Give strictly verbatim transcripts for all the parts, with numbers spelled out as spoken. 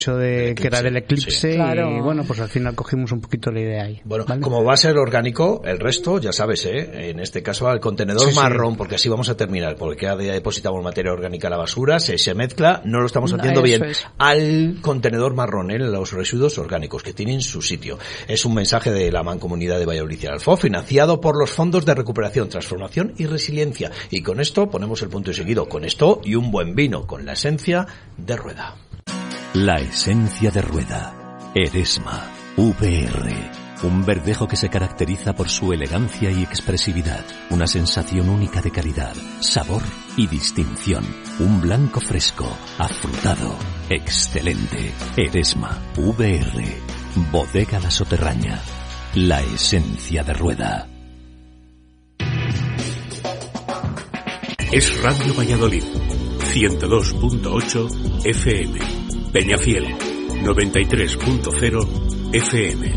de que era del eclipse, sí. Claro. Y bueno, pues al final cogimos un poquito la idea ahí. Bueno, ¿vale? Como va a ser orgánico, el resto, ya sabes, ¿eh? En este caso al contenedor sí, marrón, sí. Porque así vamos a terminar, porque cada día depositamos materia orgánica a la basura, se, se mezcla, no lo estamos haciendo no, bien, es. Al contenedor marrón, ¿eh? Los residuos orgánicos, que tienen su sitio. Es un mensaje de la Mancomunidad de Valladolid y Alfo, financiado por los fondos de recuperación, transformación y resiliencia. Y con esto ponemos el punto y seguido, con esto y un buen vino, con la esencia de Rueda. La esencia de Rueda. Eresma. V R. Un verdejo que se caracteriza por su elegancia y expresividad. Una sensación única de calidad, sabor y distinción. Un blanco fresco, afrutado, excelente. Eresma. V R. Bodega La Soterraña. La esencia de Rueda. Es Radio Valladolid. ciento dos punto ocho F M. Peñafiel, noventa y tres punto cero F M.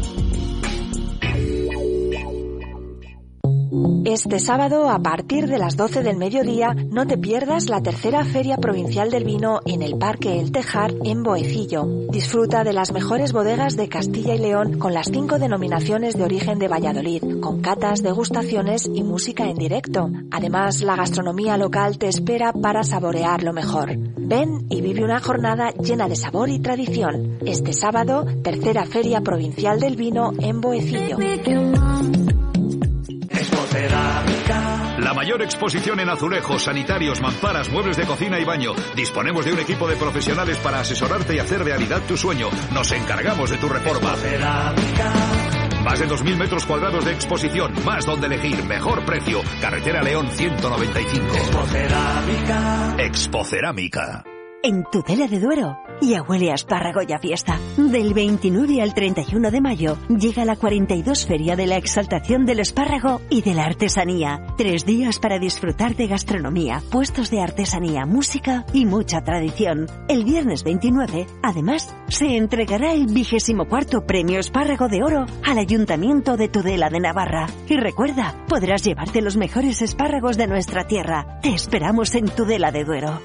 Este sábado, a partir de las doce del mediodía, no te pierdas la tercera Feria Provincial del Vino en el Parque El Tejar, en Boecillo. Disfruta de las mejores bodegas de Castilla y León con las cinco denominaciones de origen de Valladolid, con catas, degustaciones y música en directo. Además, la gastronomía local te espera para saborear lo mejor. Ven y vive una jornada llena de sabor y tradición. Este sábado, tercera Feria Provincial del Vino en Boecillo. La mayor exposición en azulejos, sanitarios, mamparas, muebles de cocina y baño. Disponemos de un equipo de profesionales para asesorarte y hacer realidad tu sueño. Nos encargamos de tu reforma. Más de dos mil metros cuadrados de exposición, más donde elegir, mejor precio. Carretera León ciento noventa y cinco. Expocerámica. Expocerámica. En Tudela de Duero, ya huele a espárrago y a fiesta. Del veintinueve al treinta y uno de mayo llega la cuarenta y dos Feria de la Exaltación del Espárrago y de la Artesanía. Tres días para disfrutar de gastronomía, puestos de artesanía, música y mucha tradición. El viernes veintinueve, además, se entregará el vigésimo cuarto Premio Espárrago de Oro al Ayuntamiento de Tudela de Navarra. Y recuerda, podrás llevarte los mejores espárragos de nuestra tierra. Te esperamos en Tudela de Duero.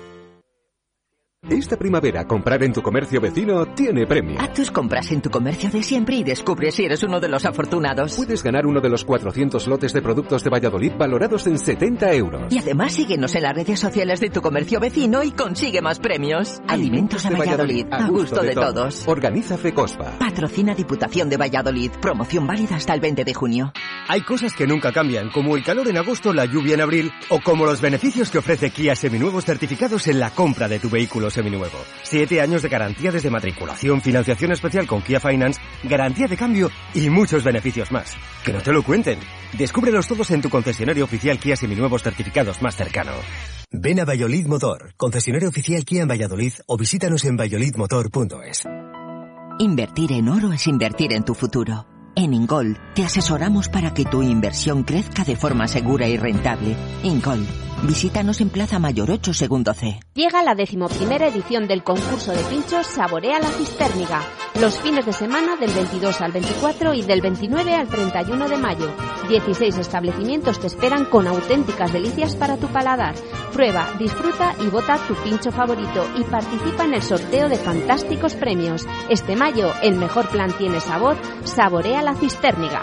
Esta primavera, comprar en tu comercio vecino tiene premio. Haz tus compras en tu comercio de siempre y descubre si eres uno de los afortunados. Puedes ganar uno de los cuatrocientos lotes de productos de Valladolid valorados en setenta euros. Y además síguenos en las redes sociales de tu comercio vecino y consigue más premios. Alimentos de Valladolid, a gusto de todos. Organiza FECOSPA. Patrocina Diputación de Valladolid. Promoción válida hasta el veinte de junio. Hay cosas que nunca cambian, como el calor en agosto, la lluvia en abril, o como los beneficios que ofrece Kia Seminuevos certificados en la compra de tu vehículo seminuevo. Siete años de garantía desde matriculación, financiación especial con Kia Finance, garantía de cambio y muchos beneficios más. Que no te lo cuenten. Descúbrelos todos en tu concesionario oficial Kia Seminuevos certificados más cercano. Ven a Valladolid Motor, concesionario oficial Kia en Valladolid, o visítanos en valladolid motor punto es. Invertir en oro es invertir en tu futuro. En Ingol te asesoramos para que tu inversión crezca de forma segura y rentable. Ingol, visítanos en Plaza Mayor ocho, segundo C. Llega la decimoprimera edición del concurso de pinchos Saborea la Cistérniga. Los fines de semana del veintidós al veinticuatro y del veintinueve al treinta y uno de mayo. dieciséis establecimientos te esperan con auténticas delicias para tu paladar. Prueba, disfruta y vota tu pincho favorito y participa en el sorteo de fantásticos premios. Este mayo, el mejor plan tiene sabor, Saborea la Cistérniga.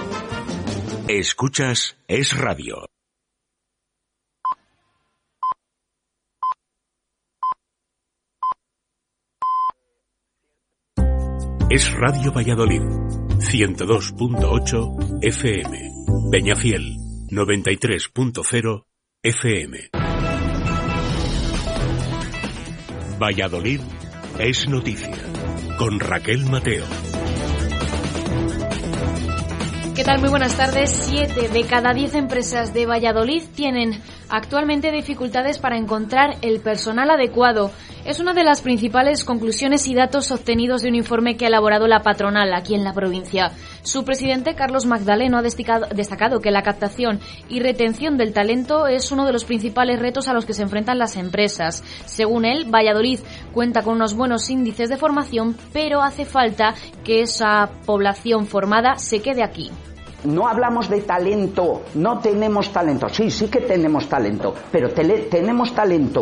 Escuchas Es Radio. Es Radio Valladolid, ciento dos punto ocho F M. Peñafiel, noventa y tres punto cero F M. Valladolid es noticia, con Raquel Mateo. ¿Qué tal? Muy buenas tardes. Siete de cada diez empresas de Valladolid tienen actualmente dificultades para encontrar el personal adecuado. Es una de las principales conclusiones y datos obtenidos de un informe que ha elaborado la patronal aquí en la provincia. Su presidente, Carlos Magdaleno, ha destacado que la captación y retención del talento es uno de los principales retos a los que se enfrentan las empresas. Según él, Valladolid cuenta con unos buenos índices de formación, pero hace falta que esa población formada se quede aquí. No hablamos de talento, no tenemos talento. Sí, sí que tenemos talento, pero tele, tenemos talento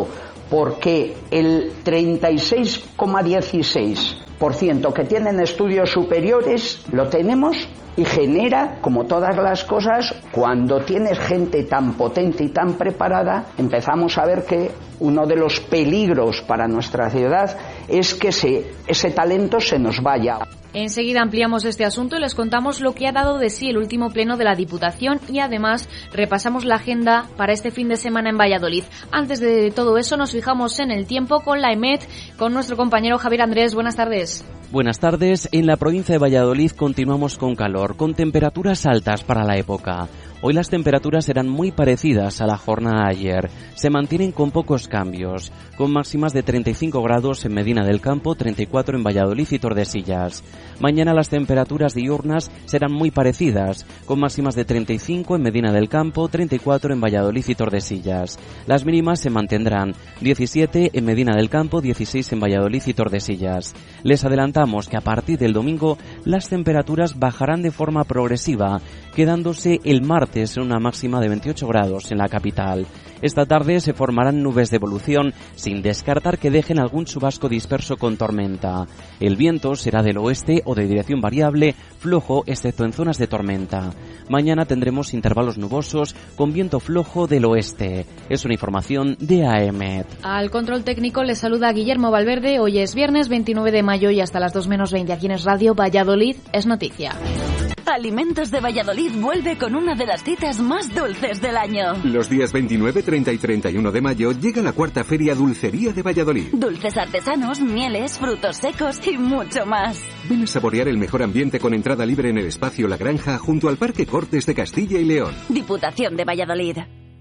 porque el treinta y seis coma dieciséis por ciento que tienen estudios superiores lo tenemos, y genera, como todas las cosas, cuando tienes gente tan potente y tan preparada, empezamos a ver que uno de los peligros para nuestra ciudad es que se, ese talento se nos vaya. Enseguida ampliamos este asunto y les contamos lo que ha dado de sí el último pleno de la Diputación y además repasamos la agenda para este fin de semana en Valladolid. Antes de todo eso nos fijamos en el tiempo con la EMET, con nuestro compañero Javier Andrés. Buenas tardes. Buenas tardes. En la provincia de Valladolid continuamos con calor, con temperaturas altas para la época. Hoy las temperaturas serán muy parecidas a la jornada de ayer. Se mantienen con pocos cambios, con máximas de treinta y cinco grados en Medina del Campo, treinta y cuatro en Valladolid y Tordesillas. Mañana las temperaturas diurnas serán muy parecidas, con máximas de treinta y cinco en Medina del Campo, treinta y cuatro en Valladolid y Tordesillas. Las mínimas se mantendrán, diecisiete en Medina del Campo, dieciséis en Valladolid y Tordesillas. Les adelantamos que a partir del domingo las temperaturas bajarán de forma progresiva, quedándose el martes en una máxima de veintiocho grados en la capital. Esta tarde se formarán nubes de evolución, sin descartar que dejen algún chubasco disperso con tormenta. El viento será del oeste o de dirección variable, flojo excepto en zonas de tormenta. Mañana tendremos intervalos nubosos con viento flojo del oeste. Es una información de A E M E T. Al control técnico les saluda Guillermo Valverde. Hoy es viernes veintinueve de mayo y hasta las dos menos veinte aquí en Es Radio Valladolid es noticia. Alimentos de Valladolid vuelve con una de las citas más dulces del año. Los días veintinueve, treinta y treinta y uno de mayo llega la cuarta Feria Dulcería de Valladolid. Dulces artesanos, mieles, frutos secos y mucho más. Ven a saborear el mejor ambiente con entrada libre en el espacio La Granja junto al Parque Cortes de Castilla y León. Diputación de Valladolid.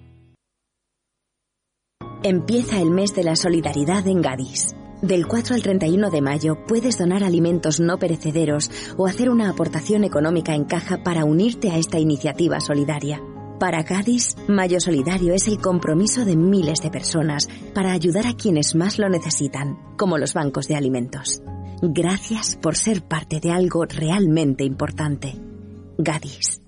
Empieza el mes de la solidaridad en Gadis. Del cuatro al treinta y uno de mayo puedes donar alimentos no perecederos o hacer una aportación económica en caja para unirte a esta iniciativa solidaria. Para Cádiz, Mayo Solidario es el compromiso de miles de personas para ayudar a quienes más lo necesitan, como los bancos de alimentos. Gracias por ser parte de algo realmente importante. Gadis.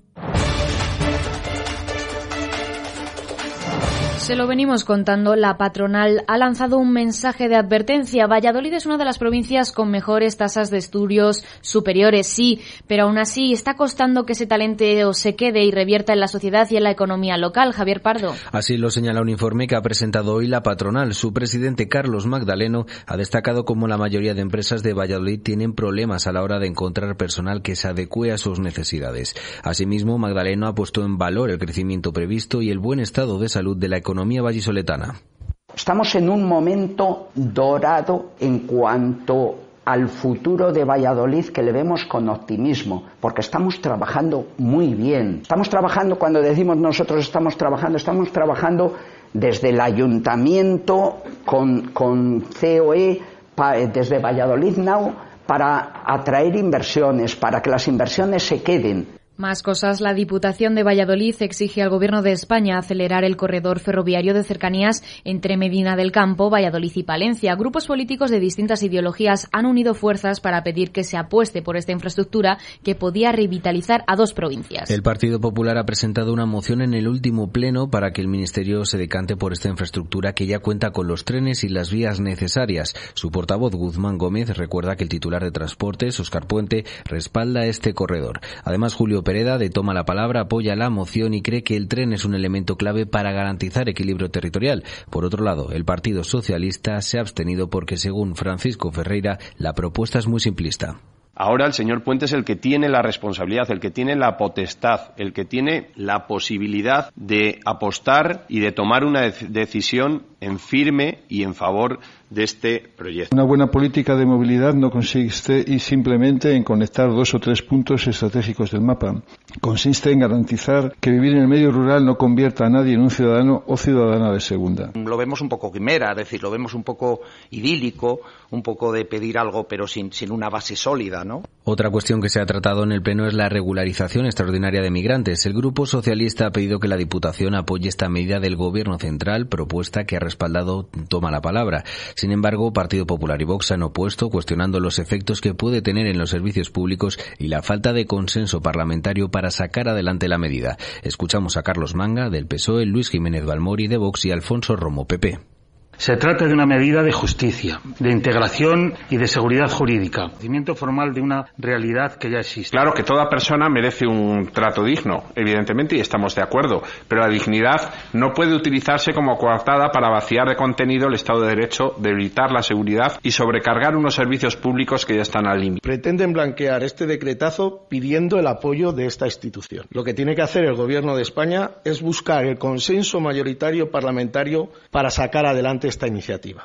Se lo venimos contando, la patronal ha lanzado un mensaje de advertencia. Valladolid es una de las provincias con mejores tasas de estudios superiores, sí, pero aún así está costando que ese talento se quede y revierta en la sociedad y en la economía local. Javier Pardo. Así lo señala un informe que ha presentado hoy la patronal. Su presidente, Carlos Magdaleno, ha destacado cómo la mayoría de empresas de Valladolid tienen problemas a la hora de encontrar personal que se adecue a sus necesidades. Asimismo, Magdaleno ha puesto en valor el crecimiento previsto y el buen estado de salud de la economía economía vallisoletana. Estamos en un momento dorado en cuanto al futuro de Valladolid, que le vemos con optimismo, porque estamos trabajando muy bien. Estamos trabajando, cuando decimos nosotros estamos trabajando, estamos trabajando desde el ayuntamiento con, con C O E, pa, desde Valladolid Now, para atraer inversiones, para que las inversiones se queden. Más cosas. La Diputación de Valladolid exige al Gobierno de España acelerar el corredor ferroviario de cercanías entre Medina del Campo, Valladolid y Palencia. Grupos políticos de distintas ideologías han unido fuerzas para pedir que se apueste por esta infraestructura que podía revitalizar a dos provincias. El Partido Popular ha presentado una moción en el último pleno para que el Ministerio se decante por esta infraestructura que ya cuenta con los trenes y las vías necesarias. Su portavoz, Guzmán Gómez, recuerda que el titular de Transportes, Óscar Puente, respalda este corredor. Además, Julio Pereda, de Toma la Palabra, apoya la moción y cree que el tren es un elemento clave para garantizar equilibrio territorial. Por otro lado, el Partido Socialista se ha abstenido porque, según Francisco Ferreira, la propuesta es muy simplista. Ahora el señor Puente es el que tiene la responsabilidad, el que tiene la potestad, el que tiene la posibilidad de apostar y de tomar una de- decisión en firme y en favor de este proyecto. Una buena política de movilidad no consiste y simplemente en conectar dos o tres puntos estratégicos del mapa. Consiste en garantizar que vivir en el medio rural no convierta a nadie en un ciudadano o ciudadana de segunda. Lo vemos un poco quimera, es decir, lo vemos un poco idílico, un poco de pedir algo pero sin, sin una base sólida, ¿no? Otra cuestión que se ha tratado en el Pleno es la regularización extraordinaria de migrantes. El Grupo Socialista ha pedido que la Diputación apoye esta medida del Gobierno central, propuesta que ha respaldado Toma la Palabra. Sin embargo, Partido Popular y Vox han opuesto, cuestionando los efectos que puede tener en los servicios públicos y la falta de consenso parlamentario para sacar adelante la medida. Escuchamos a Carlos Manga, del P S O E, Luis Jiménez Balmori, de Vox, y Alfonso Romo, P P. Se trata de una medida de justicia, de integración y de seguridad jurídica, conocimiento formal de una realidad que ya existe. Claro que toda persona merece un trato digno, evidentemente, y estamos de acuerdo, pero la dignidad no puede utilizarse como coartada para vaciar de contenido el Estado de Derecho, debilitar la seguridad y sobrecargar unos servicios públicos que ya están al límite. Pretenden blanquear este decretazo pidiendo el apoyo de esta institución. Lo que tiene que hacer el Gobierno de España es buscar el consenso mayoritario parlamentario para sacar adelante esta iniciativa.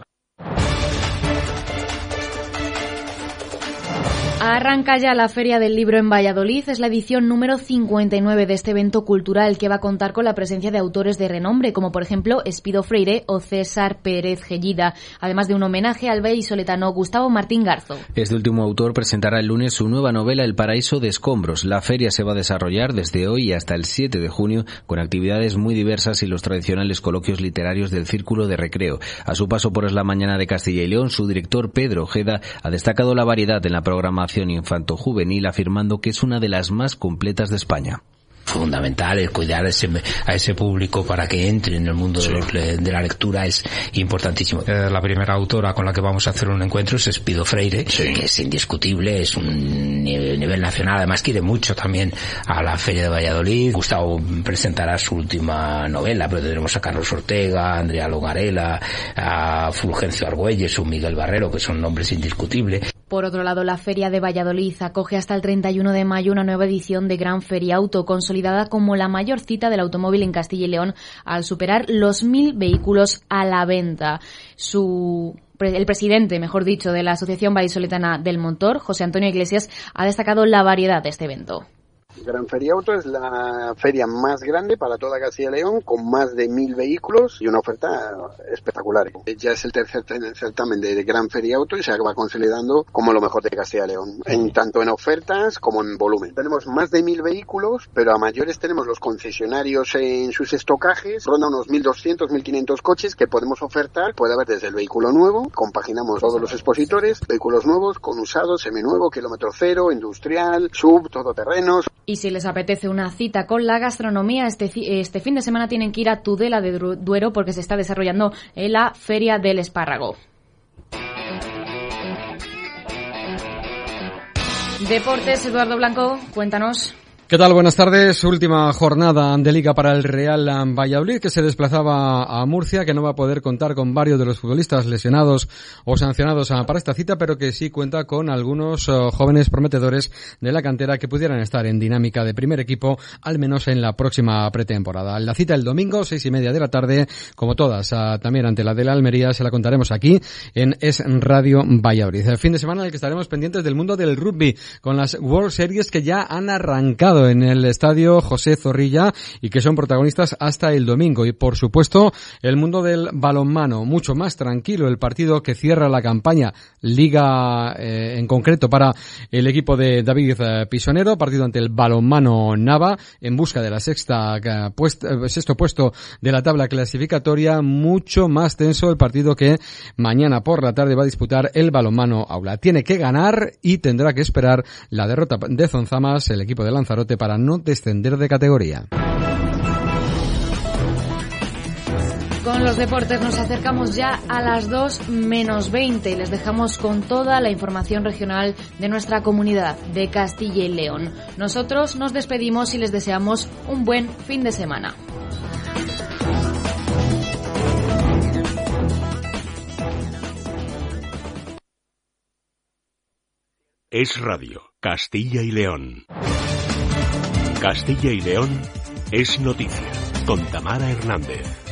Arranca ya la Feria del Libro en Valladolid. Es la edición número cincuenta y nueve de este evento cultural que va a contar con la presencia de autores de renombre, como por ejemplo Espido Freire o César Pérez Gellida, además de un homenaje al vallisoletano Gustavo Martín Garzo. Este último autor presentará el lunes su nueva novela El paraíso de escombros. La feria se va a desarrollar desde hoy hasta el siete de junio con actividades muy diversas y los tradicionales coloquios literarios del Círculo de Recreo. A su paso por Es la Mañana de Castilla y León, su director Pedro Ojeda ha destacado la variedad en la programación infanto-juvenil, afirmando que es una de las más completas de España. Fundamental el cuidar a ese, a ese público para que entre en el mundo sí. de, los, de la lectura es importantísimo. Eh, la primera autora con la que vamos a hacer un encuentro es Espido Freire, sí. que es indiscutible, es un nivel, nivel nacional, además quiere mucho también a la Feria de Valladolid. Gustavo presentará su última novela, pero tendremos a Carlos Ortega, a Andrea Longarela, a Fulgencio Argüelles o Miguel Barrero, que son nombres indiscutibles. Por otro lado, la Feria de Valladolid acoge hasta el treinta y uno de mayo una nueva edición de Gran Feria Auto, consolidada como la mayor cita del automóvil en Castilla y León al superar los mil vehículos a la venta. Su El presidente, mejor dicho, de la Asociación Vallisoletana del Motor, José Antonio Iglesias, ha destacado la variedad de este evento. Gran Feria Auto es la feria más grande para toda Castilla y León, con más de mil vehículos y una oferta espectacular. Ya es el tercer certamen de Gran Feria Auto y se va consolidando como lo mejor de Castilla y León, en tanto en ofertas como en volumen. Tenemos más de mil vehículos, pero a mayores tenemos los concesionarios en sus estocajes, ronda unos mil doscientos, mil quinientos coches que podemos ofertar. Puede haber desde el vehículo nuevo, compaginamos todos los expositores, vehículos nuevos con usados, seminuevo, kilómetro cero, industrial, sub, todoterrenos. Y si les apetece una cita con la gastronomía, este, este fin de semana tienen que ir a Tudela de Duero porque se está desarrollando la Feria del Espárrago. Deportes, Eduardo Blanco, cuéntanos. ¿Qué tal? Buenas tardes. Última jornada de Liga para el Real Valladolid, que se desplazaba a Murcia, que no va a poder contar con varios de los futbolistas lesionados o sancionados para esta cita, pero que sí cuenta con algunos uh, jóvenes prometedores de la cantera que pudieran estar en dinámica de primer equipo, al menos en la próxima pretemporada. La cita el domingo, seis y media de la tarde, como todas, uh, también ante la de la Almería, se la contaremos aquí en Es Radio Valladolid. El fin de semana en el que estaremos pendientes del mundo del rugby, con las World Series que ya han arrancado en el estadio José Zorrilla y que son protagonistas hasta el domingo. Y por supuesto el mundo del balonmano, mucho más tranquilo, el partido que cierra la campaña Liga eh, en concreto para el equipo de David eh, Pisonero, partido ante el balonmano Nava en busca de la sexta eh, puest, eh, sexto puesto de la tabla clasificatoria. Mucho más tenso el partido que mañana por la tarde va a disputar el balonmano Aula. Tiene que ganar y tendrá que esperar la derrota de Zonzamas, el equipo de Lanzarote, para no descender de categoría. Con los deportes nos acercamos ya a las dos menos veinte y les dejamos con toda la información regional de nuestra comunidad de Castilla y León. Nosotros nos despedimos y les deseamos un buen fin de semana. Es Radio, Castilla y León. Castilla y León es noticia, con Tamara Hernández.